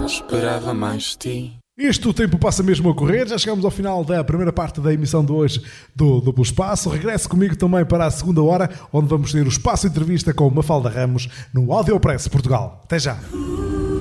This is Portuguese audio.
esperava mais de ti. Isto, o tempo passa mesmo a correr. Já chegamos ao final da primeira parte da emissão de hoje do Duplo Espaço. Regresse comigo também para a segunda hora, onde vamos ter o Espaço Entrevista com Mafalda Ramos no Audiopress Portugal. Até já!